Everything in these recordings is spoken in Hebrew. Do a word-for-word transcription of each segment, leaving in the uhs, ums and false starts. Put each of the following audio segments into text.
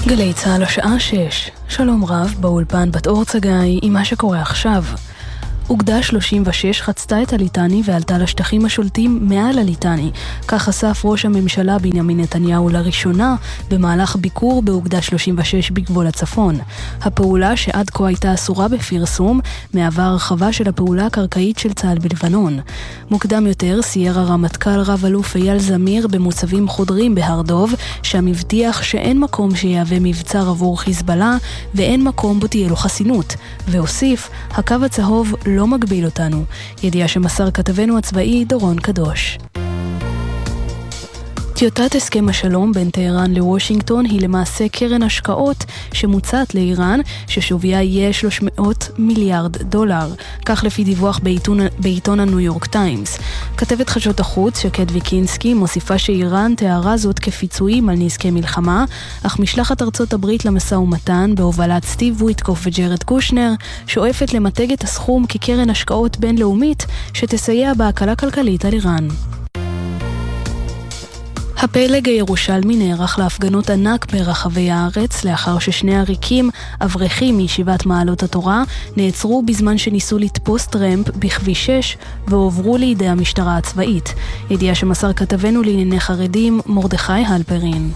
גלי צהל השעה שש. שלום רב, באולפן בת אור צגאי עם מה שקורה עכשיו. אוגדה שלושים ושש חצתה את הליטני ועלתה לשטחים השולטים מעל הליטני. כך חשף ראש הממשלה בנימין נתניהו לראשונה במהלך ביקור באוגדה שלושים ושש בגבול הצפון. הפעולה שעד כה הייתה אסורה בפרסום מהווה הרחבה של הפעולה הקרקעית של צה"ל בלבנון. מוקדם יותר סייר הרמטכ"ל רב אלוף אייל זמיר במוצבים חודרים בהר דוב, שם הבטיח שאין מקום שיהווה מבצר עבור חיזבאללה ואין מקום בו תהיה לו חסינות, והוסיף, הקו הצהוב לא מגביל אותנו. ידיעה שמסר כתבנו הצבאי דורון קדוש. טיוטת הסכם השלום בין טהרן לוושינגטון היא למעשה קרן השקעות שמוצעת לאיראן, ששוויה יהיה שלוש מאות מיליארד דולר, כך לפי דיווח בעיתון, בעיתון הניו יורק טיימס. כתבת חדשות החוץ שקד ויקינסקי מוסיפה שאיראן תיארה זאת כפיצויים על נזקי מלחמה, אך משלחת ארצות הברית למשא ומתן בהובלת סטיב וויטקוף וג'רד קושנר שואפת למתג את הסכום כקרן השקעות בינלאומית שתסייע בהקלה כלכלית על איראן. הפלג הירושלמי נערך להפגנות ענק ברחבי הארץ לאחר ששני עריקים, אברכים מישיבת מעלות התורה, נעצרו בזמן שניסו לתפוס טרמפ בכביש שש והועברו לידי המשטרה הצבאית. ידיעה שמסר כתבנו לענייני חרדים מרדכי הלפרין.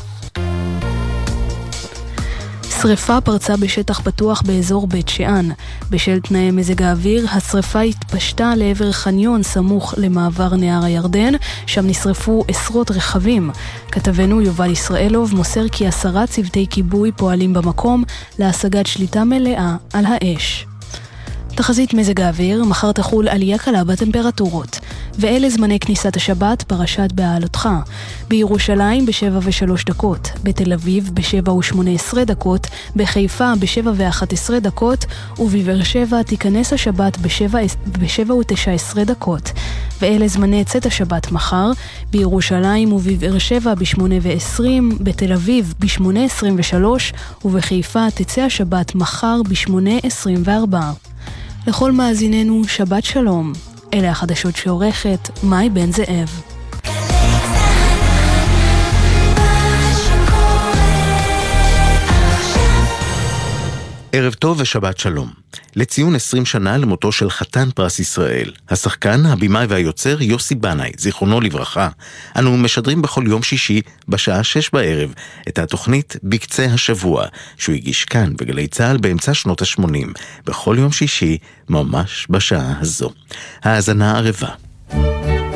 שריפה פרצה בשטח פתוח באזור בית שאן. בשל תנאי מזג האוויר, השריפה התפשטה לעבר חניון סמוך למעבר נהר הירדן, שם נשרפו עשרות רכבים. כתבנו יובל ישראלוב מוסר כי עשרה צוותי כיבוי פועלים במקום להשגת שליטה מלאה על האש. תחזית מזג האוויר, מחר תחול עלייה קלה בטמפרטורות. ואלה זמני כניסת השבת, פרשת בהעלותך. בירושלים בשבע ושלוש דקות, בתל אביב בשבע ושמונה עשרה דקות, בחיפה בשבע ואחת עשרה דקות, ובבאר שבע תיכנס השבת בשבע, בשבע ותשע עשרה דקות. ואלה זמני צאת השבת מחר, בירושלים ובבאר שבע בשמונה ועשרים, בתל אביב בשמונה עשרים ושלוש, ובחיפה תצא השבת מחר בשמונה עשרים וארבע. לכל מאזיננו שבת שלום. אלה החדשות שעורכת מאי בן זאב. ערב טוב ושבת שלום. לציון עשרים שנה למותו של חתן פרס ישראל, השחקן, הבימאי והיוצר יוסי בנאי, זיכרונו לברכה, אנו משדרים בכל יום שישי בשעה שש בערב את התוכנית בקצה השבוע, שהוא הגיש כאן בגלי צהל באמצע שנות ה-שמונים, בכל יום שישי ממש בשעה הזו. האזנה ערבה.